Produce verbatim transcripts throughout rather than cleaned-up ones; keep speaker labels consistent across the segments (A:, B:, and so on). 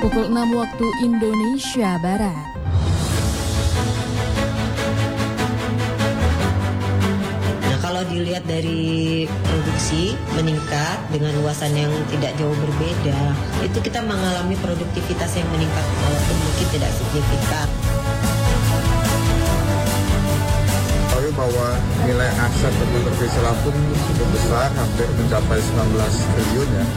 A: Pukul enam waktu Indonesia Barat.
B: Nah, kalau dilihat dari produksi meningkat dengan luasan yang tidak jauh berbeda, itu kita mengalami produktivitas yang meningkat walaupun mungkin tidak signifikan.
C: Tahu bahwa nilai aset untuk Provinsi Lampung cukup besar, hampir mencapai sembilan belas triliun ya.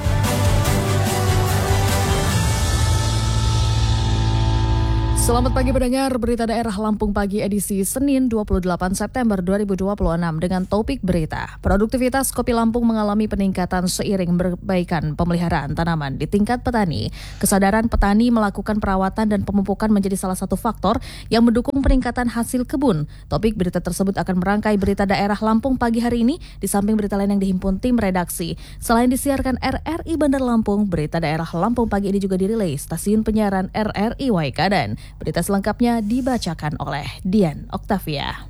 A: Selamat pagi pendengar, berita daerah Lampung Pagi edisi Senin dua puluh delapan September dua ribu dua puluh enam dengan topik berita. Produktivitas kopi Lampung mengalami peningkatan seiring perbaikan pemeliharaan tanaman di tingkat petani. Kesadaran petani melakukan perawatan dan pemupukan menjadi salah satu faktor yang mendukung peningkatan hasil kebun. Topik berita tersebut akan merangkai berita daerah Lampung pagi hari ini di samping berita lain yang dihimpun tim redaksi. Selain disiarkan R R I Bandar Lampung, berita daerah Lampung pagi ini juga dirilis stasiun penyiaran R R I Waikadan. Berita selengkapnya dibacakan oleh Dian Oktavia.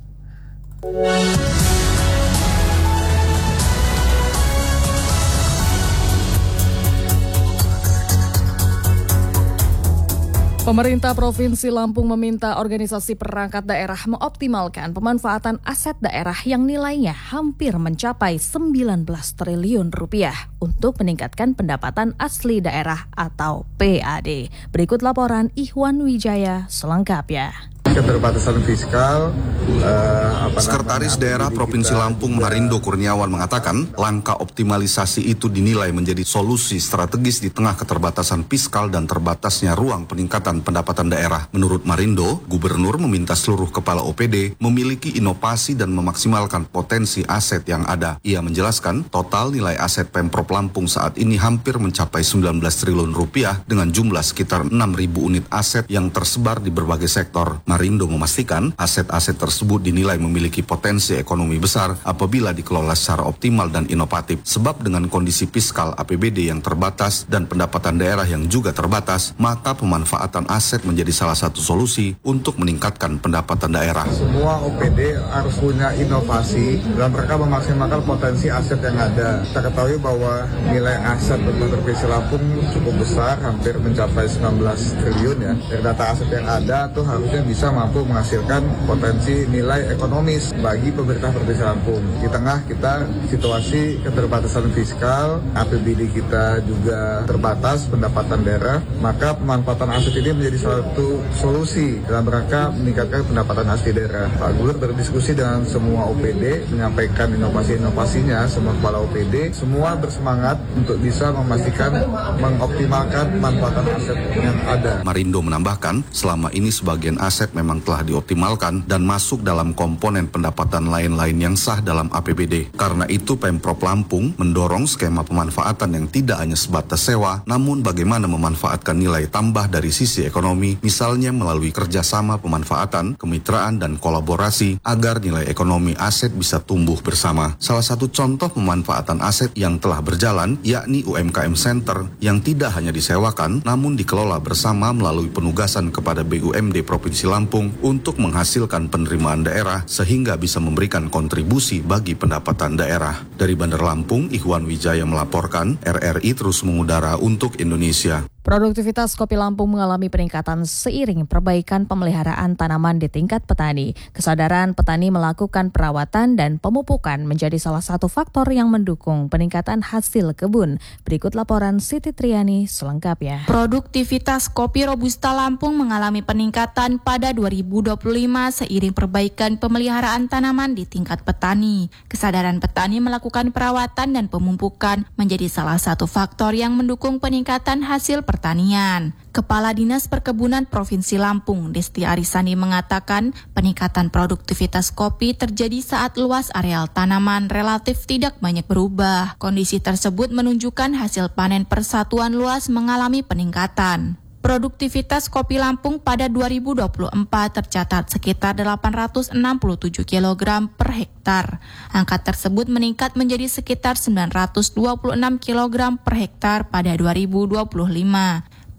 A: Pemerintah Provinsi Lampung meminta organisasi perangkat daerah mengoptimalkan pemanfaatan aset daerah yang nilainya hampir mencapai sembilan belas triliun rupiah untuk meningkatkan pendapatan asli daerah atau P A D. Berikut laporan Ikhwan Wijaya selengkapnya.
C: Keterbatasan fiskal. Uh, apa
D: Sekretaris Daerah Provinsi Lampung Marindo Kurniawan mengatakan langkah optimalisasi itu dinilai menjadi solusi strategis di tengah keterbatasan fiskal dan terbatasnya ruang peningkatan pendapatan daerah. Menurut Marindo, Gubernur meminta seluruh kepala O P D memiliki inovasi dan memaksimalkan potensi aset yang ada. Ia menjelaskan total nilai aset Pemprov Lampung saat ini hampir mencapai sembilan belas triliun rupiah dengan jumlah sekitar enam ribu unit aset yang tersebar di berbagai sektor. Marindo memastikan aset-aset tersebut dinilai memiliki potensi ekonomi besar apabila dikelola secara optimal dan inovatif. Sebab dengan kondisi fiskal A P B D yang terbatas dan pendapatan daerah yang juga terbatas, maka pemanfaatan aset menjadi salah satu solusi untuk meningkatkan pendapatan daerah.
C: Semua O P D harus punya inovasi dalam rangka memaksimalkan potensi aset yang ada. Kita ketahui bahwa nilai aset untuk Provinsi Lampung cukup besar, hampir mencapai sembilan belas triliun ya. Dari data aset yang ada tuh harusnya bisa mampu menghasilkan potensi nilai ekonomis bagi pemerintah Provinsi Lampung. Di tengah kita situasi keterbatasan fiskal, A P B D kita juga terbatas pendapatan daerah, maka pemanfaatan aset ini menjadi satu solusi dalam rangka meningkatkan pendapatan asli daerah. Pak Gubernur berdiskusi dengan semua O P D, menyampaikan inovasi-inovasinya, semua kepala O P D, semua bersemangat untuk bisa memastikan mengoptimalkan pemanfaatan aset yang ada.
D: Marindo menambahkan, selama ini sebagian aset memang telah dioptimalkan dan masuk dalam komponen pendapatan lain-lain yang sah dalam A P B D. Karena itu Pemprov Lampung mendorong skema pemanfaatan yang tidak hanya sebatas sewa, namun bagaimana memanfaatkan nilai tambah dari sisi ekonomi, misalnya melalui kerjasama pemanfaatan, kemitraan, dan kolaborasi agar nilai ekonomi aset bisa tumbuh bersama. Salah satu contoh pemanfaatan aset yang telah berjalan yakni U M K M Center yang tidak hanya disewakan, namun dikelola bersama melalui penugasan kepada B U M D Provinsi Lampung untuk menghasilkan penerimaan daerah sehingga bisa memberikan kontribusi bagi pendapatan daerah. Dari Bandar Lampung, Ikhwan Wijaya melaporkan, R R I terus mengudara untuk Indonesia.
A: Produktivitas kopi Lampung mengalami peningkatan seiring perbaikan pemeliharaan tanaman di tingkat petani. Kesadaran petani melakukan perawatan dan pemupukan menjadi salah satu faktor yang mendukung peningkatan hasil kebun. Berikut laporan Siti Triani selengkapnya.
E: Produktivitas kopi Robusta Lampung mengalami peningkatan pada dua ribu dua puluh lima seiring perbaikan pemeliharaan tanaman di tingkat petani. Kesadaran petani melakukan perawatan dan pemupukan menjadi salah satu faktor yang mendukung peningkatan hasil pertanian. Kepala Dinas Perkebunan Provinsi Lampung, Desti Arisani mengatakan peningkatan produktivitas kopi terjadi saat luas areal tanaman relatif tidak banyak berubah. Kondisi tersebut menunjukkan hasil panen persatuan luas mengalami peningkatan. Produktivitas kopi Lampung pada dua ribu dua puluh empat tercatat sekitar delapan ratus enam puluh tujuh kilogram per hektar. Angka tersebut meningkat menjadi sekitar sembilan ratus dua puluh enam kilogram per hektar pada dua ribu dua puluh lima.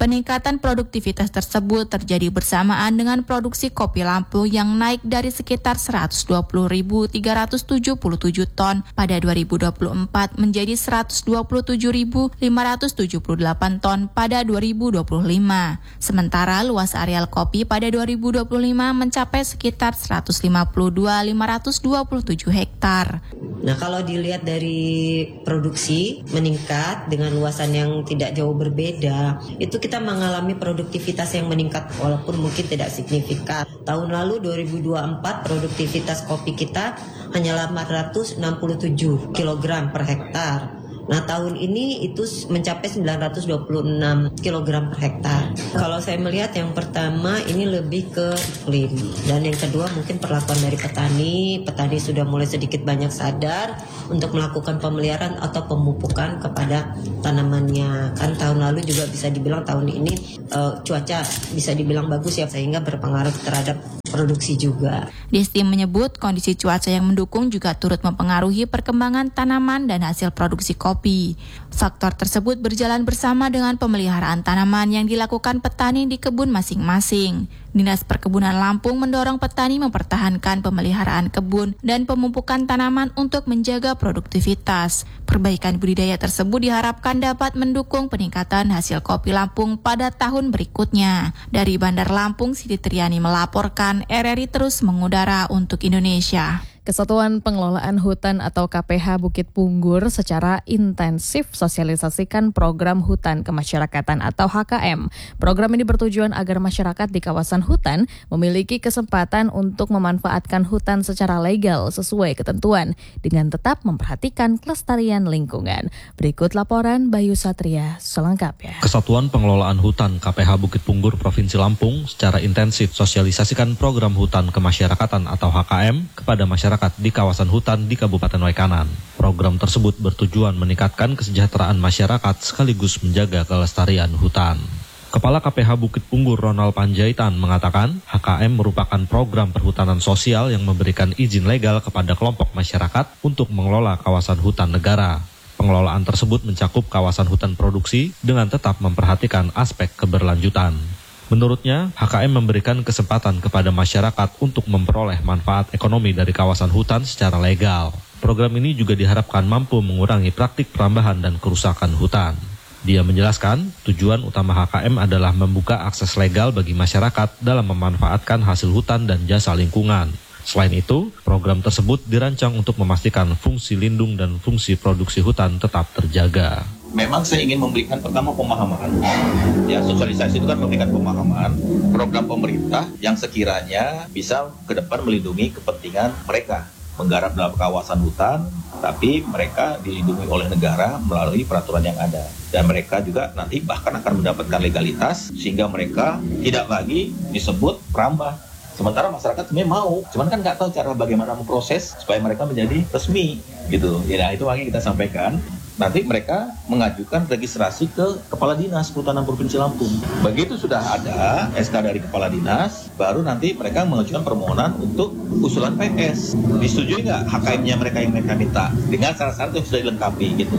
E: Peningkatan produktivitas tersebut terjadi bersamaan dengan produksi kopi Lampung yang naik dari sekitar seratus dua puluh ribu tiga ratus tujuh puluh tujuh ton pada dua ribu dua puluh empat menjadi seratus dua puluh tujuh ribu lima ratus tujuh puluh delapan ton pada dua ribu dua puluh lima. Sementara luas areal kopi pada dua ribu dua puluh lima mencapai sekitar seratus lima puluh dua ribu lima ratus dua puluh tujuh hektar.
B: Nah, kalau dilihat dari produksi meningkat dengan luasan yang tidak jauh berbeda, itu kita mengalami produktivitas yang meningkat walaupun mungkin tidak signifikan. Tahun lalu dua ribu dua puluh empat produktivitas kopi kita hanya empat ratus enam puluh tujuh kilogram per hektar. Nah, tahun ini itu mencapai sembilan ratus dua puluh enam kilogram per hektar. Kalau saya melihat yang pertama ini lebih ke iklim, dan yang kedua mungkin perlakuan dari petani. Petani sudah mulai sedikit banyak sadar untuk melakukan pemeliharaan atau pemupukan kepada tanamannya. Kan tahun lalu juga bisa dibilang tahun ini uh, cuaca bisa dibilang bagus ya, sehingga berpengaruh terhadap produksi juga.
E: Distim menyebut kondisi cuaca yang mendukung juga turut mempengaruhi perkembangan tanaman dan hasil produksi kopi. Faktor tersebut berjalan bersama dengan pemeliharaan tanaman yang dilakukan petani di kebun masing-masing. Dinas Perkebunan Lampung mendorong petani mempertahankan pemeliharaan kebun dan pemupukan tanaman untuk menjaga produktivitas. Perbaikan budidaya tersebut diharapkan dapat mendukung peningkatan hasil kopi Lampung pada tahun berikutnya. Dari Bandar Lampung, Siti Triani melaporkan, R R I terus mengudara untuk Indonesia.
A: Kesatuan Pengelolaan Hutan atau K P H Bukit Punggur secara intensif sosialisasikan program hutan kemasyarakatan atau H K M. Program ini bertujuan agar masyarakat di kawasan hutan memiliki kesempatan untuk memanfaatkan hutan secara legal sesuai ketentuan dengan tetap memperhatikan kelestarian lingkungan. Berikut laporan Bayu Satria selengkapnya.
F: Kesatuan Pengelolaan Hutan K P H Bukit Punggur Provinsi Lampung secara intensif sosialisasikan program hutan kemasyarakatan atau H K M kepada masyarakat di kawasan hutan di Kabupaten Waikanan. Program tersebut bertujuan meningkatkan kesejahteraan masyarakat sekaligus menjaga kelestarian hutan. Kepala K P H Bukit Punggur Ronald Panjaitan mengatakan H K M merupakan program perhutanan sosial yang memberikan izin legal kepada kelompok masyarakat untuk mengelola kawasan hutan negara. Pengelolaan tersebut mencakup kawasan hutan produksi dengan tetap memperhatikan aspek keberlanjutan. Menurutnya, H K M memberikan kesempatan kepada masyarakat untuk memperoleh manfaat ekonomi dari kawasan hutan secara legal. Program ini juga diharapkan mampu mengurangi praktik perambahan dan kerusakan hutan. Dia menjelaskan, tujuan utama H K M adalah membuka akses legal bagi masyarakat dalam memanfaatkan hasil hutan dan jasa lingkungan. Selain itu, program tersebut dirancang untuk memastikan fungsi lindung dan fungsi produksi hutan tetap terjaga.
G: Memang saya ingin memberikan pertama pemahaman. Ya, sosialisasi itu kan memberikan pemahaman program pemerintah yang sekiranya bisa ke depan melindungi kepentingan mereka menggarap dalam kawasan hutan, tapi mereka dilindungi oleh negara melalui peraturan yang ada. Dan mereka juga nanti bahkan akan mendapatkan legalitas sehingga mereka tidak lagi disebut perambah. Sementara masyarakat sebenarnya mau, cuman kan nggak tahu cara bagaimana memproses supaya mereka menjadi resmi gitu. Ya, itu makanya kita sampaikan. Nanti mereka mengajukan registrasi ke Kepala Dinas Kehutanan Provinsi Lampung. Begitu sudah ada S K dari Kepala Dinas, baru nanti mereka mengajukan permohonan untuk usulan P S. Disetujui nggak H K M-nya mereka yang mereka minta dengan syarat-syarat yang sudah dilengkapi gitu.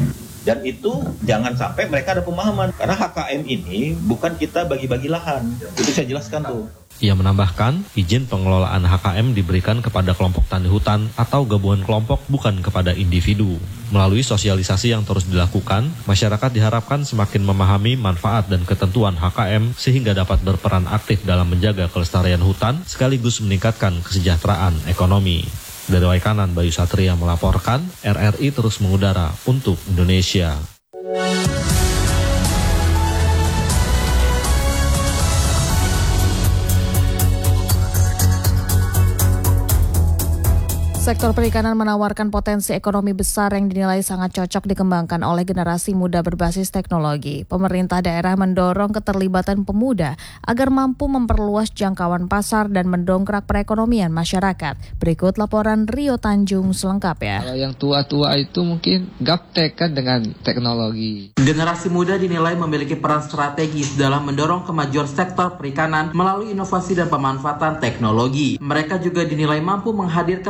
G: Dan itu jangan sampai mereka ada pemahaman, karena H K M ini bukan kita bagi-bagi lahan. Itu saya jelaskan tuh.
F: Ia menambahkan, izin pengelolaan H K M diberikan kepada kelompok tani hutan atau gabungan kelompok, bukan kepada individu. Melalui sosialisasi yang terus dilakukan, masyarakat diharapkan semakin memahami manfaat dan ketentuan H K M sehingga dapat berperan aktif dalam menjaga kelestarian hutan sekaligus meningkatkan kesejahteraan ekonomi. Dari Waikanan, Bayu Satria melaporkan, R R I terus mengudara untuk Indonesia.
A: Sektor perikanan menawarkan potensi ekonomi besar yang dinilai sangat cocok dikembangkan oleh generasi muda berbasis teknologi. Pemerintah daerah mendorong keterlibatan pemuda agar mampu memperluas jangkauan pasar dan mendongkrak perekonomian masyarakat. Berikut laporan Rio Tanjung selengkapnya.
H: Kalau yang tua-tua itu mungkin gaptek kan dengan teknologi.
I: Generasi muda dinilai memiliki peran strategis dalam mendorong kemajuan sektor perikanan melalui inovasi dan pemanfaatan teknologi. Mereka juga dinilai mampu menghadirkan semangat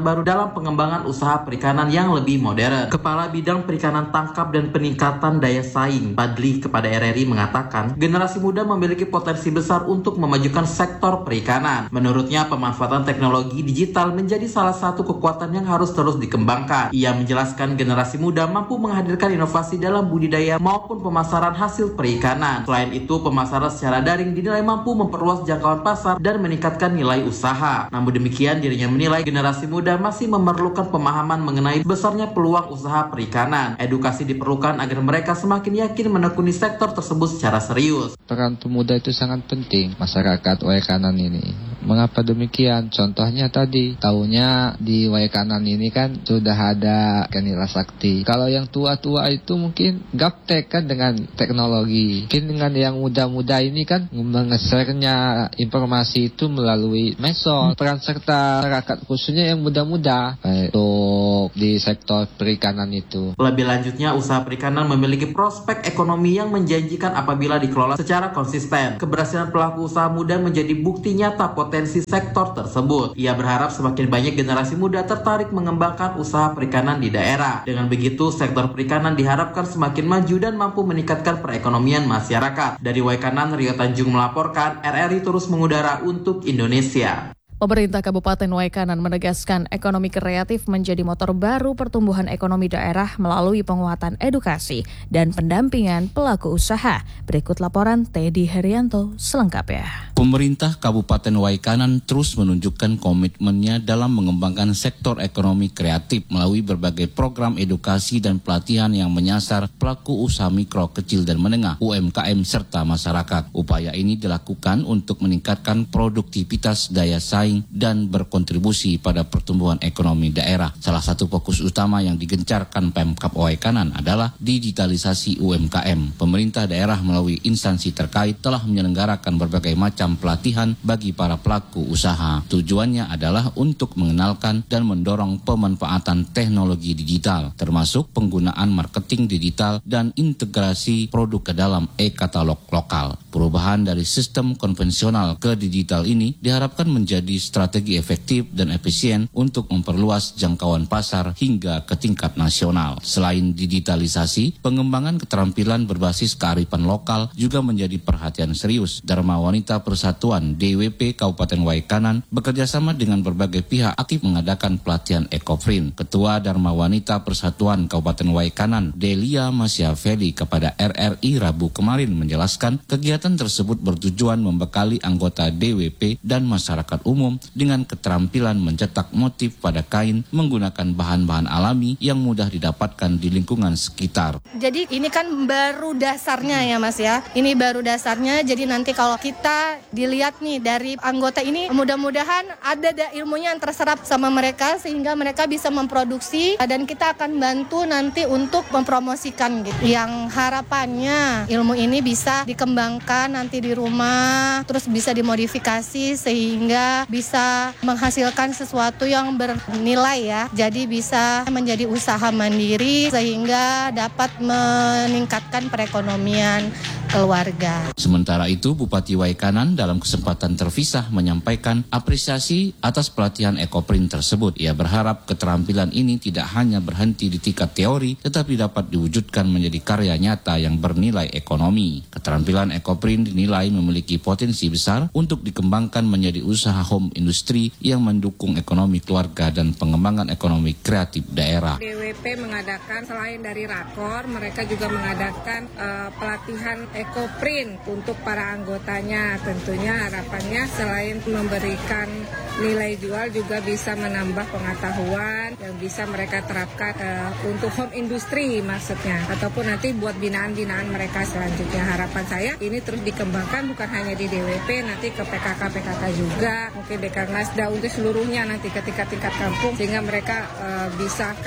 I: baru dalam pengembangan usaha perikanan yang lebih modern. Kepala Bidang Perikanan Tangkap dan Peningkatan Daya Saing Padli kepada R R I mengatakan, generasi muda memiliki potensi besar untuk memajukan sektor perikanan. Menurutnya, pemanfaatan teknologi digital menjadi salah satu kekuatan yang harus terus dikembangkan. Ia menjelaskan generasi muda mampu menghadirkan inovasi dalam budidaya maupun pemasaran hasil perikanan. Selain itu, pemasaran secara daring dinilai mampu memperluas jangkauan pasar dan meningkatkan nilai usaha. Namun demikian, dirinya menilai generasi muda masih memerlukan pemahaman mengenai besarnya peluang usaha perikanan. Edukasi diperlukan agar mereka semakin yakin menekuni sektor tersebut secara serius.
H: Peran pemuda itu sangat penting masyarakat Waikanan ini. Mengapa demikian? Contohnya tadi, tahunya di Waikanan ini kan sudah ada Kanila Sakti. Kalau yang tua-tua itu mungkin gaptek kan dengan teknologi. Mungkin dengan yang muda-muda ini kan mengesernya informasi itu melalui medsos. Peran serta masyarakat khususnya yang muda-muda untuk di sektor perikanan itu.
I: Lebih lanjutnya, usaha perikanan memiliki prospek ekonomi yang menjanjikan apabila dikelola secara konsisten. Keberhasilan pelaku usaha muda menjadi bukti nyata potensi sektor tersebut. Ia berharap semakin banyak generasi muda tertarik mengembangkan usaha perikanan di daerah. Dengan begitu, sektor perikanan diharapkan semakin maju dan mampu meningkatkan perekonomian masyarakat. Dari Waikanan, Rio Tanjung melaporkan, R R I terus mengudara untuk Indonesia.
A: Pemerintah Kabupaten Waikanan menegaskan ekonomi kreatif menjadi motor baru pertumbuhan ekonomi daerah melalui penguatan edukasi dan pendampingan pelaku usaha. Berikut laporan Teddy Herianto selengkapnya.
J: Pemerintah Kabupaten Waikanan terus menunjukkan komitmennya dalam mengembangkan sektor ekonomi kreatif melalui berbagai program edukasi dan pelatihan yang menyasar pelaku usaha mikro, kecil dan menengah, U M K M serta masyarakat. Upaya ini dilakukan untuk meningkatkan produktivitas daya saing dan berkontribusi pada pertumbuhan ekonomi daerah. Salah satu fokus utama yang digencarkan Pemkab Waikanan adalah digitalisasi U M K M. Pemerintah daerah melalui instansi terkait telah menyelenggarakan berbagai macam pelatihan bagi para pelaku usaha. Tujuannya adalah untuk mengenalkan dan mendorong pemanfaatan teknologi digital, termasuk penggunaan marketing digital dan integrasi produk ke dalam e-katalog lokal. Perubahan dari sistem konvensional ke digital ini diharapkan menjadi strategi efektif dan efisien untuk memperluas jangkauan pasar hingga ke tingkat nasional. Selain digitalisasi, pengembangan keterampilan berbasis kearifan lokal juga menjadi perhatian serius. Dharma Wanita Persatuan D W P Kabupaten Waikanan bekerjasama dengan berbagai pihak aktif mengadakan pelatihan Ekofrin. Ketua Dharma Wanita Persatuan Kabupaten Waikanan, Delia Masyafeli, kepada R R I Rabu kemarin menjelaskan kegiatan tersebut bertujuan membekali anggota D W P dan masyarakat umum dengan keterampilan mencetak motif pada kain menggunakan bahan-bahan alami yang mudah didapatkan di lingkungan sekitar.
K: Jadi ini kan baru dasarnya ya Mas ya. Ini baru dasarnya, jadi nanti kalau kita dilihat nih dari anggota ini, mudah-mudahan ada da ilmunya yang terserap sama mereka sehingga mereka bisa memproduksi dan kita akan bantu nanti untuk mempromosikan gitu. Yang harapannya ilmu ini bisa dikembangkan nanti di rumah, terus bisa dimodifikasi sehingga bisa menghasilkan sesuatu yang bernilai ya. Jadi bisa menjadi usaha mandiri sehingga dapat meningkatkan perekonomian keluarga.
J: Sementara itu, Bupati Waikanan dalam kesempatan terpisah menyampaikan apresiasi atas pelatihan Ekoprin tersebut. Ia berharap keterampilan ini tidak hanya berhenti di tingkat teori, tetapi dapat diwujudkan menjadi karya nyata yang bernilai ekonomi. Keterampilan Ekoprin dinilai memiliki potensi besar untuk dikembangkan menjadi usaha home industri yang mendukung ekonomi keluarga dan pengembangan ekonomi kreatif daerah.
L: D W P mengadakan selain dari rakor, mereka juga mengadakan uh, pelatihan Ekoprin untuk para anggotanya. Tentunya harapannya selain memberikan nilai jual juga bisa menambah pengetahuan yang bisa mereka terapkan uh, untuk home industry maksudnya, ataupun nanti buat binaan-binaan mereka selanjutnya. Harapan saya ini terus dikembangkan bukan hanya di D W P, nanti ke P K K P K K juga, mungkin Dekranasda untuk seluruhnya nanti ke tingkat-tingkat kampung, sehingga mereka uh, bisa, kan ini kan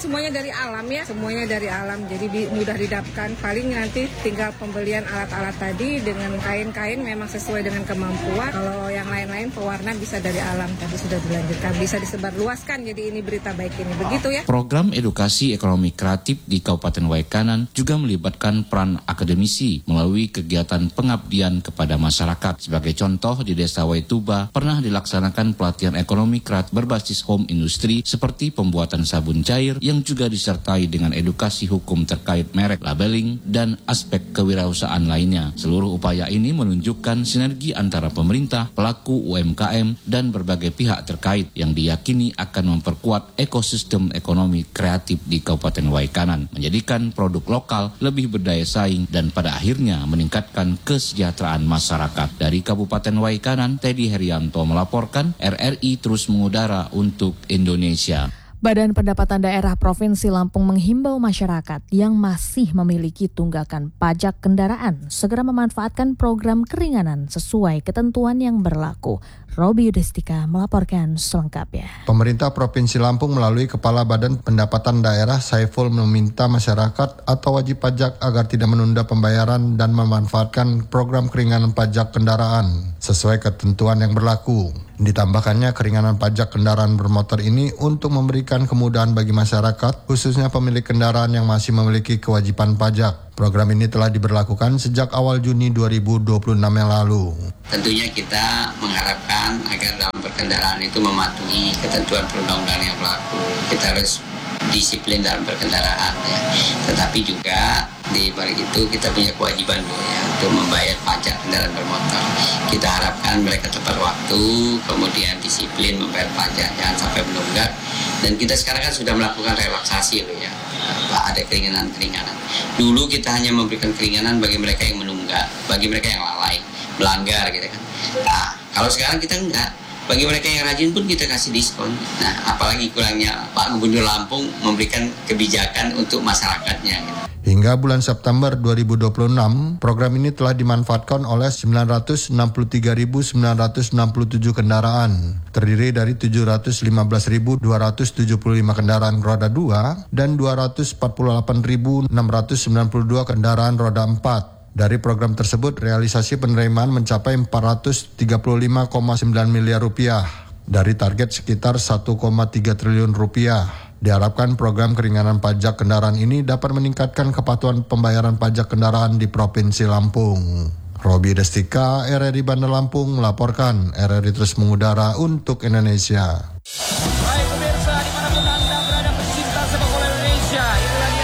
L: semuanya dari alam ya, semuanya dari alam, jadi di, mudah didapatkan. Paling nanti tinggal pembelian alat-alat tadi dengan kain-kain memang sesuai dengan kemampuan. Kalau yang lain-lain pewarna bisa dari alam, tadi sudah dilanjutkan, bisa disebarluaskan. Jadi ini berita baik ini, begitu ya.
J: Program edukasi ekonomi kreatif di Kabupaten Waikanan juga melibatkan peran akademisi melalui kegiatan pengabdian kepada masyarakat. Sebagai contoh, di Desa Waituba pernah dilaksanakan pelatihan ekonomi kreatif berbasis home industry seperti pembuatan sabun cair yang juga disertai dengan edukasi hukum terkait merek, labeling, dan aspek kewirausahaan lainnya. Seluruh upaya ini menunjukkan sinergi antara pemerintah, pelaku U M K M, dan berbagai pihak terkait yang diyakini akan memperkuat ekosistem ekonomi kreatif di Kabupaten Waikanan, menjadikan produk lokal lebih berdaya saing dan pada akhirnya meningkatkan kesejahteraan masyarakat. Dari Kabupaten Waikanan, Teddy Herianto melaporkan, R R I terus mengudara untuk Indonesia.
A: Badan Pendapatan Daerah Provinsi Lampung menghimbau masyarakat yang masih memiliki tunggakan pajak kendaraan segera memanfaatkan program keringanan sesuai ketentuan yang berlaku. Robi Yudhistika melaporkan selengkapnya.
M: Pemerintah Provinsi Lampung melalui Kepala Badan Pendapatan Daerah Saiful meminta masyarakat atau wajib pajak agar tidak menunda pembayaran dan memanfaatkan program keringanan pajak kendaraan sesuai ketentuan yang berlaku. Ditambahkannya keringanan pajak kendaraan bermotor ini untuk memberikan kemudahan bagi masyarakat, khususnya pemilik kendaraan yang masih memiliki kewajiban pajak. Program ini telah diberlakukan sejak awal Juni dua ribu dua puluh enam yang lalu.
N: Tentunya kita mengharapkan agar dalam berkendaraan itu mematuhi ketentuan perundang-undangan yang berlaku. Kita harus disiplin dalam berkendaraan ya. Tetapi juga di balik itu kita punya kewajiban ya, untuk membayar pajak kendaraan bermotor. Kita harapkan mereka tepat waktu, kemudian disiplin membayar pajak, jangan sampai menunggak. Dan kita sekarang kan sudah melakukan relaksasi loh ya, ada keringanan-keringanan. Dulu kita hanya memberikan keringanan bagi mereka yang menunggak, bagi mereka yang lalai, melanggar gitu kan. Nah, kalau sekarang kita enggak. Bagi mereka yang rajin pun kita kasih diskon. Nah, apalagi kurangnya Pak Gubernur Lampung memberikan kebijakan untuk masyarakatnya. Gitu.
M: Hingga bulan September dua ribu dua puluh enam, program ini telah dimanfaatkan oleh sembilan ratus enam puluh tiga ribu sembilan ratus enam puluh tujuh kendaraan, terdiri dari tujuh ratus lima belas ribu dua ratus tujuh puluh lima kendaraan roda dua dan dua ratus empat puluh delapan ribu enam ratus sembilan puluh dua kendaraan roda empat. Dari program tersebut, realisasi penerimaan mencapai empat ratus tiga puluh lima koma sembilan miliar rupiah dari target sekitar satu koma tiga triliun rupiah. Diharapkan program keringanan pajak kendaraan ini dapat meningkatkan kepatuhan pembayaran pajak kendaraan di Provinsi Lampung. Robi Destika, R R I Bandar Lampung melaporkan. R R I terus mengudara untuk Indonesia.
O: Baik pemirsa, dimanapun Anda berada pecinta sepak bola Indonesia, inilah dia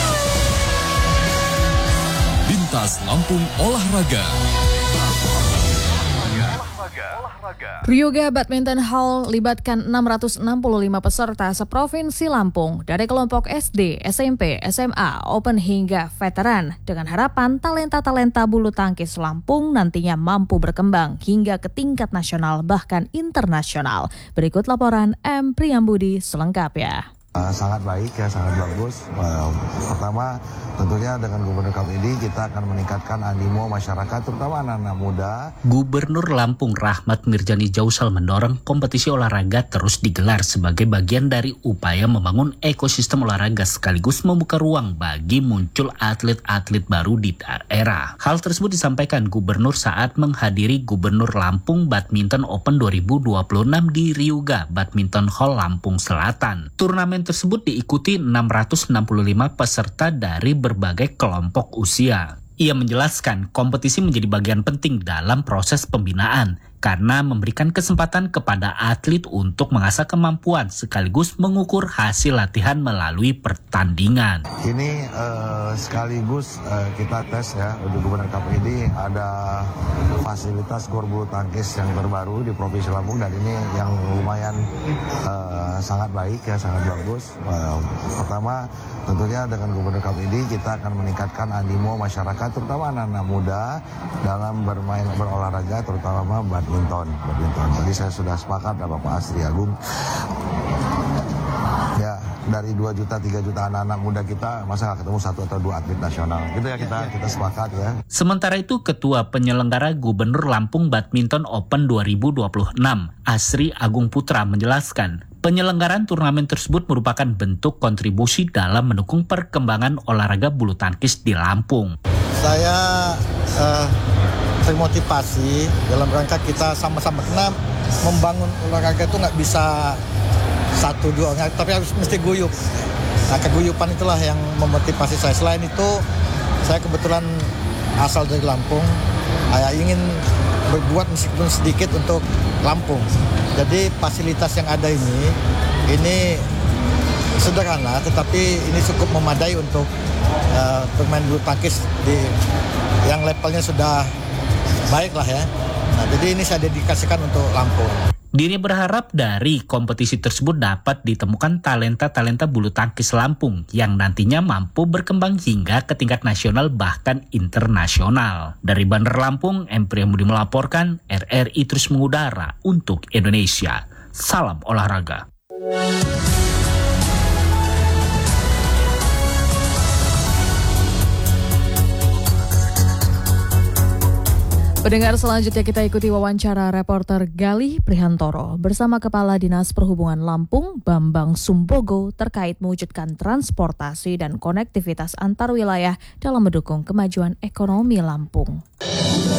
P: Bintas Lampung Olahraga.
A: Ryuga Badminton Hall libatkan enam ratus enam puluh lima peserta seprovinsi Lampung dari kelompok S D, S M P, S M A, Open hingga veteran dengan harapan talenta-talenta bulu tangkis Lampung nantinya mampu berkembang hingga ke tingkat nasional bahkan internasional. Berikut laporan M. Priyambudi selengkapnya.
Q: Uh, sangat baik ya, sangat bagus. Uh, pertama tentunya dengan Gubernur kami ini kita akan meningkatkan animo masyarakat terutama anak-anak muda.
R: Gubernur Lampung Rahmat Mirjani Jausal mendorong kompetisi olahraga terus digelar sebagai bagian dari upaya membangun ekosistem olahraga sekaligus membuka ruang bagi muncul atlet-atlet baru di daerah. Hal tersebut disampaikan Gubernur saat menghadiri Gubernur Lampung Badminton Open dua ribu dua puluh enam di Ryuga Badminton Hall Lampung Selatan. Turnamen tersebut diikuti enam ratus enam puluh lima peserta dari berbagai kelompok usia. Ia menjelaskan kompetisi menjadi bagian penting dalam proses pembinaan karena memberikan kesempatan kepada atlet untuk mengasah kemampuan sekaligus mengukur hasil latihan melalui pertandingan.
Q: Ini uh, sekaligus uh, kita tes ya untuk Gubernur K P I D ada fasilitas gor bulu tangkis yang terbaru di Provinsi Lampung dan ini yang lumayan uh, sangat baik ya, sangat bagus. Uh, pertama tentunya dengan Gubernur K P I D kita akan meningkatkan animo masyarakat terutama anak-anak muda dalam bermain berolahraga terutama badminton. badminton. Tadi saya sudah sepakat sama Bapak Asri Agung. Ya, dari dua juta, tiga juta anak-anak muda kita, masa nggak ketemu satu atau dua atlet nasional. Gitu ya kita kita sepakat ya.
R: Sementara itu Ketua Penyelenggara Gubernur Lampung Badminton Open dua ribu dua puluh enam, Asri Agung Putra menjelaskan, Penyelenggaraan turnamen tersebut merupakan bentuk kontribusi dalam mendukung perkembangan olahraga bulu tangkis di Lampung.
S: Saya uh, termotivasi dalam rangka kita sama-sama, karena membangun olahraga itu nggak bisa satu dua orang, tapi harus mesti guyup. Nah, keguyupan itulah yang memotivasi saya. Selain itu, saya kebetulan asal dari Lampung, saya ingin berbuat meskipun sedikit untuk Lampung. Jadi fasilitas yang ada ini, ini sederhana, tetapi ini cukup memadai untuk uh, bermain bulu tangkis di yang levelnya sudah baik lah ya. Nah, jadi ini saya dedikasikan untuk Lampung.
R: Dirinya berharap dari kompetisi tersebut dapat ditemukan talenta-talenta bulu tangkis Lampung yang nantinya mampu berkembang hingga ke tingkat nasional bahkan internasional. Dari Bandar Lampung, M. Priyamudi melaporkan, R R I terus mengudara untuk Indonesia. Salam olahraga.
A: Pendengar, selanjutnya kita ikuti wawancara reporter Galih Prihantoro bersama Kepala Dinas Perhubungan Lampung, Bambang Sumbogo, terkait mewujudkan transportasi dan konektivitas antar wilayah dalam mendukung kemajuan ekonomi Lampung.